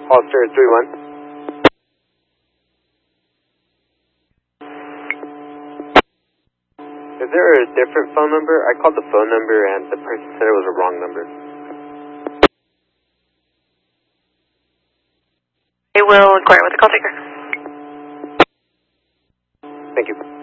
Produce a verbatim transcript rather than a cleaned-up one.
Hollister three one. Is there a different phone number? I called the phone number and the person said it was a wrong number. I will inquire with the call taker. Thank you.